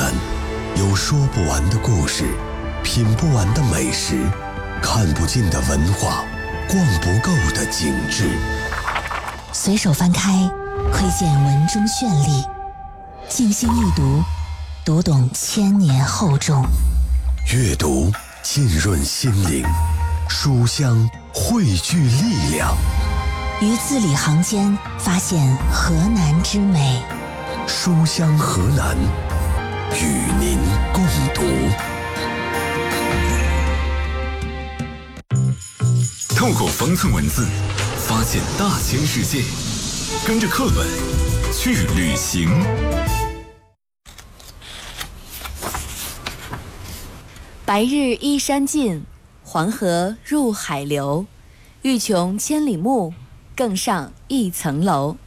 南，有说不完的故事，品不完的美食，看不尽的文化，逛不够的景致。 随手翻开，窥见文中绚丽；静心一读，读懂千年厚重。 阅读浸润心灵，书香汇聚力量。 于字里行间发现河南之美。 书香河南，与您共读。 透过方寸文字，发现大千世界，跟着课本去旅行。 白日依山尽，黄河入海流。欲穷千里目，更上一层楼。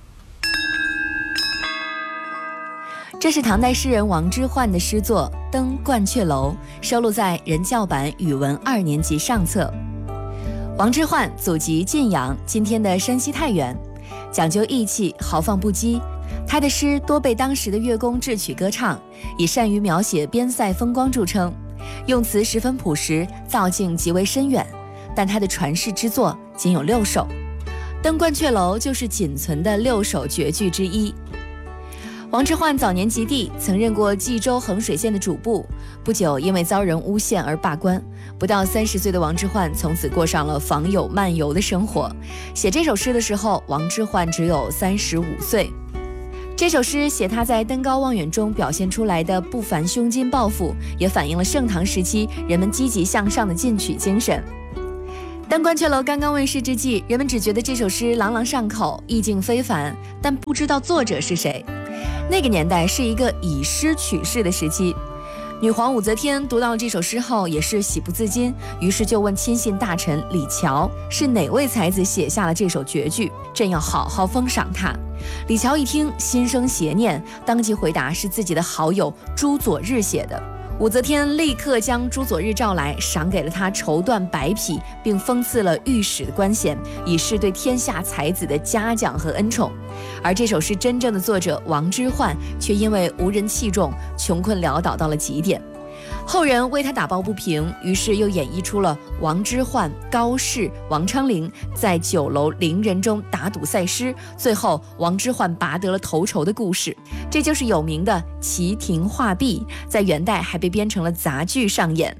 这是唐代诗人王之涣的诗作《登鹳雀楼》，收录在人教版语文2年级上册。王之涣祖籍晋阳，今天的山西太原，讲究义气，豪放不羁。他的诗多被当时的乐工制曲歌唱，以善于描写边塞风光著称，用词十分朴实，造境极为深远。但他的传世之作仅有6首，《登鹳雀楼》就是仅存的6首绝句之一。王之涣早年及第，曾任过冀州衡水县的主簿，不久因为遭人诬陷而罢官。不到30岁的王之涣从此过上了访友漫游的生活。写这首诗的时候，王之涣只有35岁。这首诗写他在登高望远中表现出来的不凡胸襟抱负，也反映了盛唐时期人们积极向上的进取精神。登鹳雀楼刚刚问世之际，人们只觉得这首诗朗朗上口，意境非凡，但不知道作者是谁。那个年代是一个以诗取士的时期，女皇武则天读到了这首诗后也是喜不自禁，于是就问亲信大臣李峤是哪位才子写下了这首绝句，朕要好好封赏他。李峤一听心生邪念，当即回答是自己的好友朱佐日写的。武则天立刻将朱佐日召来，赏给了他绸缎100匹，并封赐了御史的官衔，以示对天下才子的嘉奖和恩宠。而这首诗真正的作者王之涣却因为无人器重，穷困潦倒到了极点。后人为他打抱不平，于是又演绎出了王之涣、高适、王昌龄在酒楼伶人中打赌赛诗，最后王之涣拔得了头筹的故事。这就是有名的齐亭画壁，在元代还被编成了杂剧上演。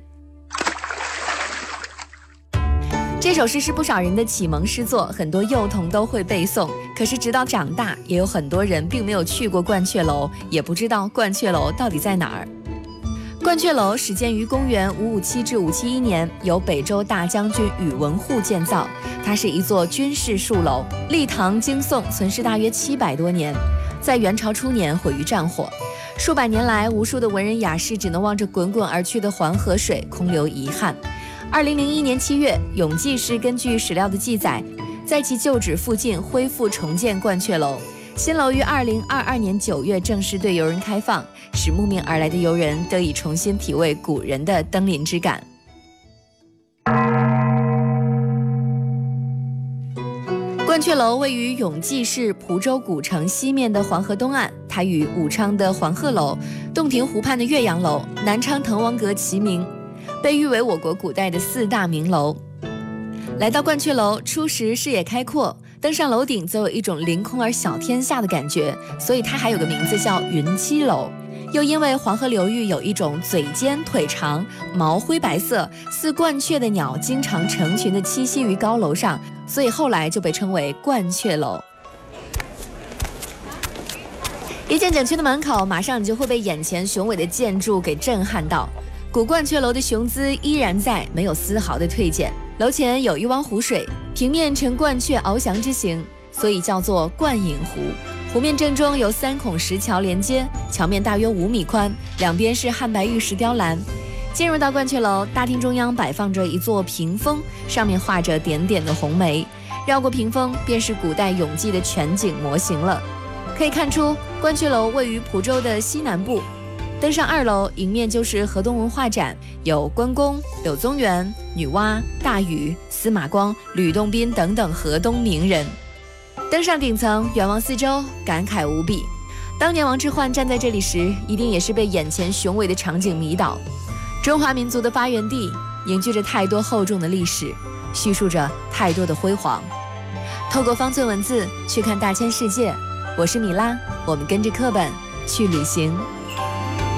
这首诗是不少人的启蒙诗作，很多幼童都会背诵。可是直到长大，也有很多人并没有去过鹳雀楼，也不知道鹳雀楼到底在哪儿。鹳雀楼始建于公元557至571年，由北周大将军宇文护建造。它是一座军事戍楼，历唐经宋，存世大约700多年。在元朝初年毁于战火，数百年来，无数的文人雅士只能望着滚滚而去的黄河水，空留遗憾。2001年7月，永济市根据史料的记载，在其旧址附近恢复重建鹳雀楼。新楼于2022年9月正式对游人开放，使慕名而来的游人得以重新体味古人的登临之感。鹳雀楼位于永济市蒲州古城西面的黄河东岸，它与武昌的黄鹤楼、洞庭湖畔的岳阳楼、南昌滕王阁齐名，被誉为我国古代的4大名楼。来到鹳雀楼，初时视野开阔，登上楼顶则有一种凌空而小天下的感觉，所以它还有个名字叫云栖楼。又因为黄河流域有一种嘴尖腿长、毛灰白色似鹳雀的鸟经常成群地栖息于高楼上，所以后来就被称为鹳雀楼。一进景区的门口，马上你就会被眼前雄伟的建筑给震撼到。古鹳雀楼的雄姿依然在，没有丝毫的退减。楼前有一汪湖水，平面呈鹳雀翱翔之形，所以叫做鹳影湖。湖面正中有3孔石桥连接，桥面大约5米宽，两边是汉白玉石雕栏。进入到鹳雀楼，大厅中央摆放着一座屏风，上面画着点点的红梅。绕过屏风，便是古代永济的全景模型了。可以看出，鹳雀楼位于蒲州的西南部。登上2楼，迎面就是河东文化展，有关公、柳宗元、女娲、大禹、司马光、吕洞宾等等河东名人。登上顶层，远望四周，感慨无比。 当年王之涣站在这里时，一定也是被眼前雄伟的场景迷倒。中华民族的发源地，凝聚着太多厚重的历史，叙述着太多的辉煌。透过方寸文字去看大千世界，我是米拉，我们跟着课本去旅行。